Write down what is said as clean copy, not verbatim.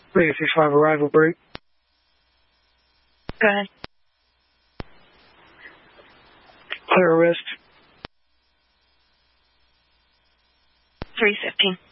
Radio 65 arrival break. Go ahead. Clear wrist. 315.